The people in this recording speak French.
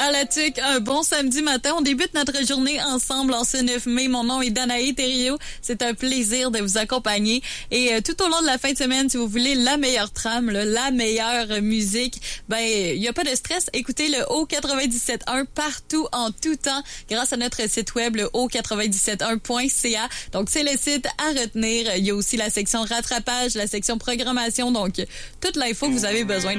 À la TUC, un bon samedi matin. On débute notre journée ensemble en ce 9 mai. Mon nom est Danae Thériault. C'est un plaisir de vous accompagner. Et tout au long de la fin de semaine, si vous voulez la meilleure trame, là, la meilleure musique, ben il y a pas de stress. Écoutez le O97.1 partout en tout temps grâce à notre site web, le o971.ca. Donc c'est le site à retenir. Il y a aussi la section rattrapage, la section programmation. Donc toute l'info que vous avez besoin.